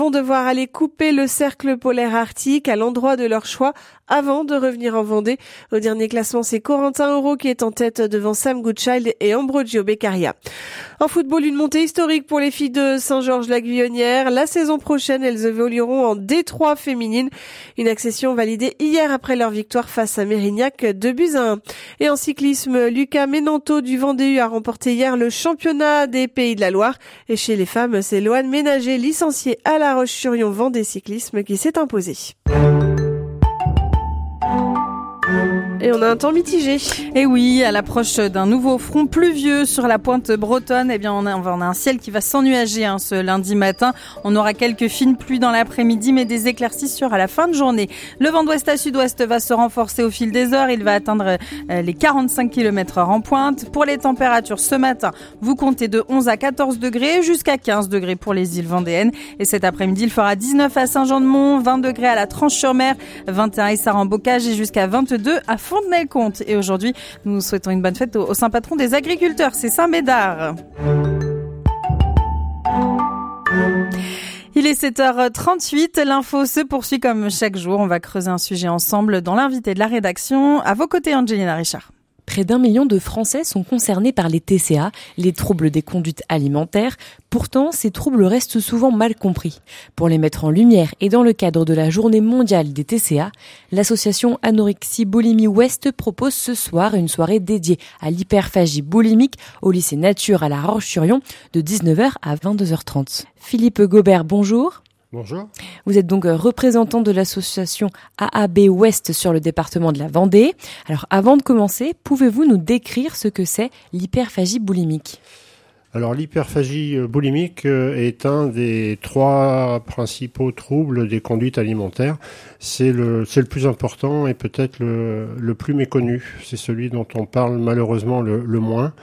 Vont devoir aller couper le cercle polaire arctique à l'endroit de leur choix avant de revenir en Vendée. Au dernier classement, c'est Corentin Auro qui est en tête devant Sam Goodchild et Ambrogio Beccaria. En football, une montée historique pour les filles de Saint-Georges-la-Guyonnière. La saison prochaine, elles évolueront en D3 féminine. Une accession validée hier après leur victoire face à Mérignac, 2-1. Et en cyclisme, Lucas Menanto du Vendée U a remporté hier le championnat des Pays de la Loire. Et chez les femmes, c'est Loane Ménager, licenciée à La Roche-sur-Yon Vendée Cyclisme, qui s'est imposée. Et on a un temps mitigé. Et oui, à l'approche d'un nouveau front pluvieux sur la pointe bretonne, on a un ciel qui va s'ennuager ce lundi matin. On aura quelques fines pluies dans l'après-midi, mais des éclaircissures à la fin de journée. Le vent d'ouest à sud-ouest va se renforcer au fil des heures. Il va atteindre les 45 km/h en pointe. Pour les températures ce matin, vous comptez de 11 à 14 degrés jusqu'à 15 degrés pour les îles vendéennes. Et cet après-midi, il fera 19 à Saint-Jean-de-Mont, 20 degrés à la Tranche-sur-Mer, 21 à Issard-en-Bocage et jusqu'à 22 à Fontenay-le-Comte. Et aujourd'hui, nous souhaitons une bonne fête au saint patron des agriculteurs, c'est Saint-Médard. Il est 7h38, l'info se poursuit comme chaque jour. On va creuser un sujet ensemble dans l'invité de la rédaction. À vos côtés, Angelina Richard. Près d'1 million de Français sont concernés par les TCA, les troubles des conduites alimentaires. Pourtant, ces troubles restent souvent mal compris. Pour les mettre en lumière et dans le cadre de la journée mondiale des TCA, l'association Anorexie Boulimie Ouest propose ce soir une soirée dédiée à l'hyperphagie boulimique au lycée Nature à La Roche-sur-Yon de 19h à 22h30. Philippe Gobert, bonjour. Bonjour. Vous êtes donc représentant de l'association AAB Ouest sur le département de la Vendée. Alors avant de commencer, pouvez-vous nous décrire ce que c'est l'hyperphagie boulimique ? Alors l'hyperphagie boulimique est un des 3 principaux troubles des conduites alimentaires. C'est le plus important et peut-être le plus méconnu. C'est celui dont on parle malheureusement le moins.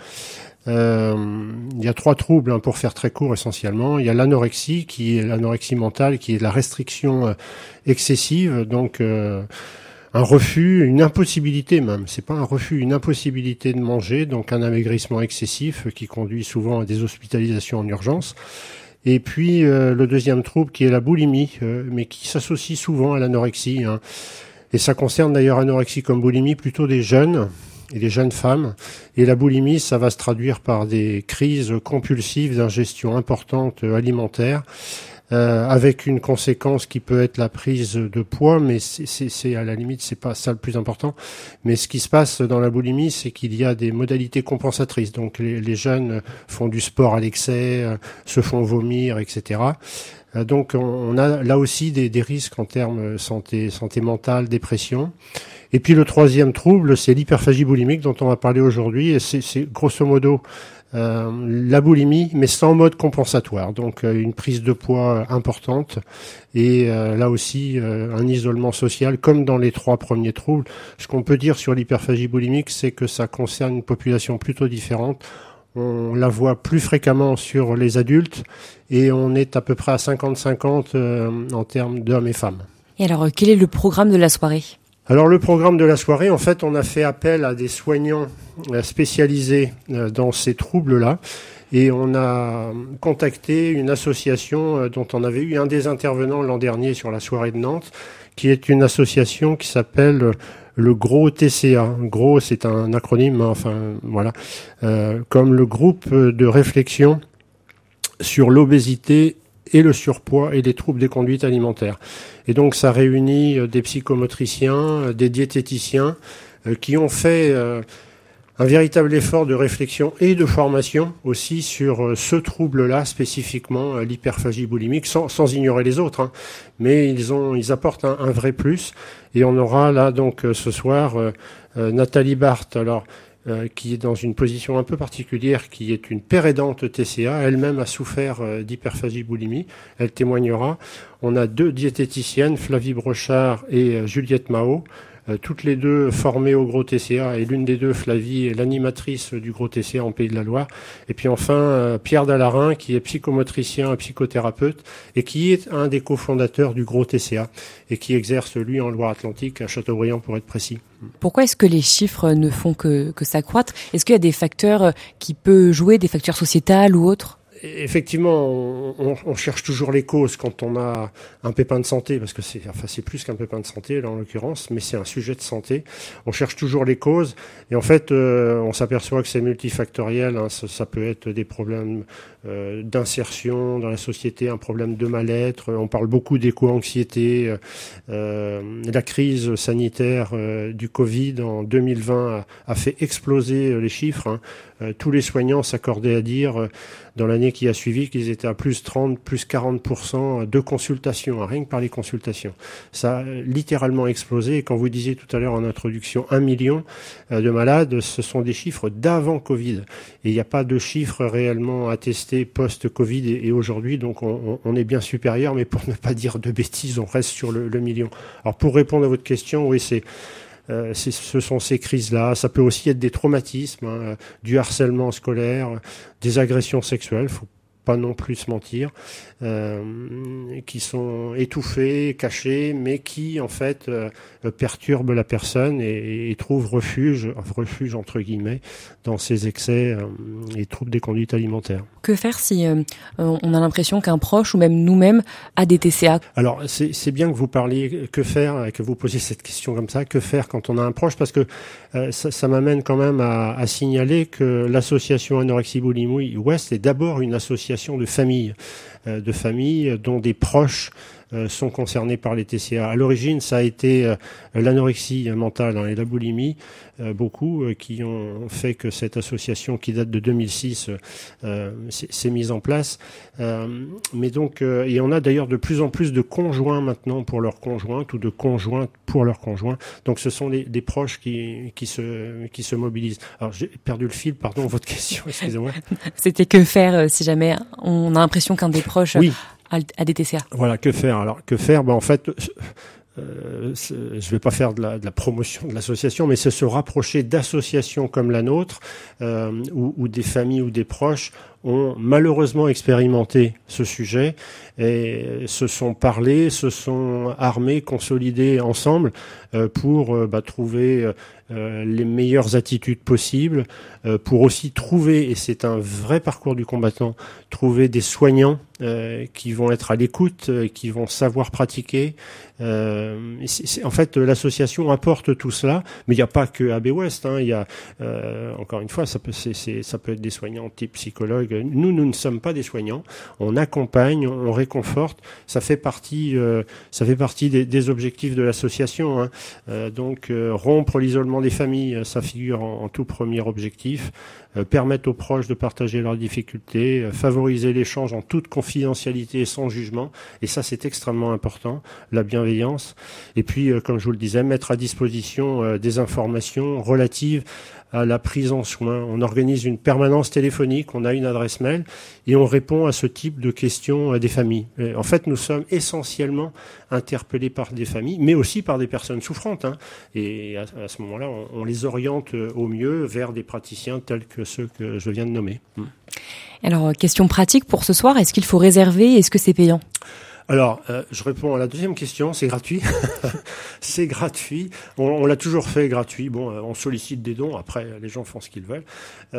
Il y a 3 troubles pour faire très court essentiellement. Il y a l'anorexie qui est l'anorexie mentale, qui est la restriction excessive, donc un refus, une impossibilité même. C'est pas un refus, une impossibilité de manger, donc un amaigrissement excessif qui conduit souvent à des hospitalisations en urgence. Et puis le deuxième trouble qui est la boulimie, mais qui s'associe souvent à l'anorexie. Et ça concerne d'ailleurs anorexie comme boulimie plutôt des jeunes et les jeunes femmes. Et la boulimie, ça va se traduire par des crises compulsives d'ingestion importante alimentaire, avec une conséquence qui peut être la prise de poids, mais c'est à la limite, c'est pas ça le plus important. Mais ce qui se passe dans la boulimie, c'est qu'il y a des modalités compensatrices. Donc les jeunes font du sport à l'excès, se font vomir, etc. Donc on a là aussi des risques en termes santé mentale, dépression. Et puis le troisième trouble, c'est l'hyperphagie boulimique dont on va parler aujourd'hui. Et c'est grosso modo la boulimie, mais sans mode compensatoire. Donc une prise de poids importante et là aussi un isolement social, comme dans les 3 premiers troubles. Ce qu'on peut dire sur l'hyperphagie boulimique, c'est que ça concerne une population plutôt différente. On la voit plus fréquemment sur les adultes et on est à peu près à 50-50 en termes d'hommes et femmes. Et alors, quel est le programme de la soirée ? Alors le programme de la soirée, en fait, on a fait appel à des soignants spécialisés dans ces troubles-là et on a contacté une association dont on avait eu un des intervenants l'an dernier sur la soirée de Nantes, qui est une association qui s'appelle le Gros TCA. Gros, c'est un acronyme, comme le groupe de réflexion sur l'obésité et le surpoids et les troubles des conduites alimentaires. Et donc ça réunit des psychomotriciens, des diététiciens qui ont fait un véritable effort de réflexion et de formation aussi sur ce trouble-là spécifiquement, l'hyperphagie boulimique, sans ignorer les autres, mais ils apportent un vrai plus. Et on aura là donc ce soir Nathalie Barthes, qui est dans une position un peu particulière, qui est une père aidante TCA, elle-même a souffert d'hyperphagie boulimie, elle témoignera. On a 2 diététiciennes, Flavie Brochard et Juliette Mao, toutes les 2 formées au Gros TCA, et l'une des 2, Flavie, est l'animatrice du Gros TCA en Pays de la Loire. Et puis enfin, Pierre Dallarin, qui est psychomotricien et psychothérapeute, et qui est un des cofondateurs du Gros TCA, et qui exerce, lui, en Loire-Atlantique, à Châteaubriand, pour être précis. Pourquoi est-ce que les chiffres ne font que s'accroître ? Est-ce qu'il y a des facteurs qui peuvent jouer, des facteurs sociétals ou autres ? effectivement, on cherche toujours les causes quand on a un pépin de santé, parce que c'est plus qu'un pépin de santé là en l'occurrence, mais c'est un sujet de santé. On cherche toujours les causes, et en fait, on s'aperçoit que c'est multifactoriel. Hein, ça peut être des problèmes d'insertion dans la société, un problème de mal-être. On parle beaucoup d'éco-anxiété. La crise sanitaire du Covid en 2020 a fait exploser les chiffres. Hein. Tous les soignants s'accordaient à dire dans l'année qui a suivi qu'ils étaient à plus 30, plus 40% de consultations, rien que par les consultations. Ça a littéralement explosé. Et quand vous disiez tout à l'heure en introduction 1 million de malades, ce sont des chiffres d'avant Covid. Et il n'y a pas de chiffres réellement attestés post-Covid et aujourd'hui. Donc on est bien supérieur, mais pour ne pas dire de bêtises, on reste sur le million. Alors pour répondre à votre question, oui, ce sont ces crises-là. Ça peut aussi être des traumatismes, hein, du harcèlement scolaire, des agressions sexuelles, faut pas non plus se mentir, qui sont étouffés, cachés, mais qui en fait perturbent la personne et trouvent refuge entre guillemets dans ces excès et troubles des conduites alimentaires. Que faire si on a l'impression qu'un proche ou même nous-mêmes a des TCA? Alors c'est bien que vous parliez, que faire, que vous posiez cette question comme ça, que faire quand on a un proche, parce que ça m'amène quand même à signaler que l'association Anorexie Boulimie Ouest est d'abord une association de familles dont des proches sont concernés par les TCA. À l'origine, ça a été l'anorexie mentale et la boulimie, beaucoup qui ont fait que cette association qui date de 2006 s'est mise en place. Mais donc, et on a d'ailleurs de plus en plus de conjoints maintenant pour leurs conjointes ou de conjointes pour leurs conjoints. Donc, ce sont des proches qui se mobilisent. Alors, j'ai perdu le fil. Pardon, votre question. Excusez-moi. C'était que faire si jamais on a l'impression qu'un des proches a des TCA. Voilà, que faire? Alors, que faire? En fait, je vais pas faire de la promotion de l'association, mais c'est se rapprocher d'associations comme la nôtre, où des familles ou des proches ont malheureusement expérimenté ce sujet et se sont parlé, se sont armés, consolidés ensemble pour trouver les meilleures attitudes possibles, pour aussi trouver, et c'est un vrai parcours du combattant, trouver des soignants qui vont être à l'écoute, qui vont savoir pratiquer. En fait, l'association apporte tout cela, mais il n'y a pas que AB West. Hein, il y a encore une fois, ça peut être des soignants type psychologue. Nous ne sommes pas des soignants. On accompagne, on réconforte. Ça fait partie des objectifs de l'association. Hein. Donc rompre l'isolement des familles, ça figure en tout premier objectif. Permettre aux proches de partager leurs difficultés, favoriser l'échange en toute confidentialité et sans jugement. Et ça, c'est extrêmement important, la bienveillance. Et puis, comme je vous le disais, mettre à disposition des informations relatives à la prise en soin. On organise une permanence téléphonique, on a une adresse mail et on répond à ce type de questions des familles. Et en fait, nous sommes essentiellement interpellés par des familles, mais aussi par des personnes souffrantes. Hein. Et à ce moment-là, on les oriente au mieux vers des praticiens tels que ceux que je viens de nommer. Alors, question pratique pour ce soir, est-ce qu'il faut réserver? Est-ce que c'est payant? Alors, je réponds à la deuxième question, c'est gratuit. C'est gratuit. On l'a toujours fait gratuit. Bon, on sollicite des dons, après les gens font ce qu'ils veulent.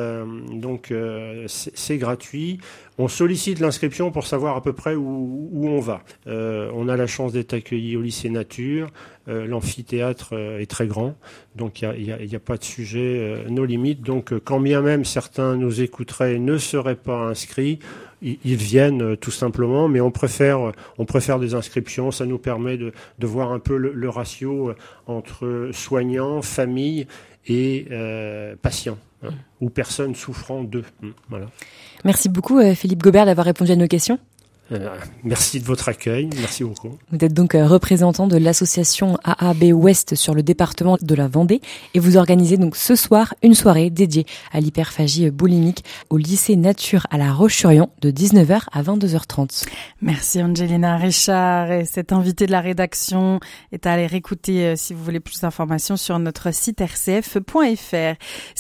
Donc, c'est gratuit. On sollicite l'inscription pour savoir à peu près où on va. On a la chance d'être accueillis au lycée Nature. L'amphithéâtre est très grand, donc il y a pas de sujet, nos limites. Donc, quand bien même certains nous écouteraient et ne seraient pas inscrits, ils viennent tout simplement, mais on préfère des inscriptions. Ça nous permet de voir un peu le ratio entre soignants, familles et patients, hein, ou personnes souffrant d'eux. Voilà. Merci beaucoup Philippe Gobert d'avoir répondu à nos questions. Merci de votre accueil, merci beaucoup. Vous êtes donc représentant de l'association AAB Ouest sur le département de la Vendée et vous organisez donc ce soir une soirée dédiée à l'hyperphagie boulimique au lycée Nature à La Roche-sur-Yon de 19h à 22h30. Merci Angelina Richard et cet invité de la rédaction est à aller réécouter si vous voulez plus d'informations sur notre site rcf.fr.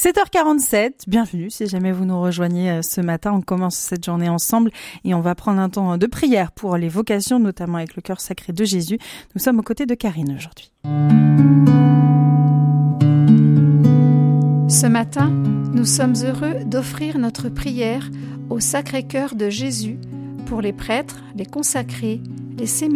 7h47, bienvenue si jamais vous nous rejoignez ce matin. On commence cette journée ensemble et on va prendre un temps de prière pour les vocations, notamment avec le cœur sacré de Jésus. Nous sommes aux côtés de Karine aujourd'hui. Ce matin, nous sommes heureux d'offrir notre prière au Sacré-Cœur de Jésus pour les prêtres, les consacrés, les séminaires,